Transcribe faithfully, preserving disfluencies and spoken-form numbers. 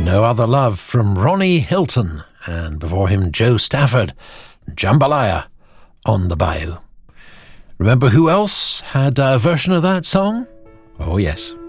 No Other Love from Ronnie Hilton, and before him Joe Stafford, Jambalaya, On the Bayou. Remember who else had a version of that song? Oh yes,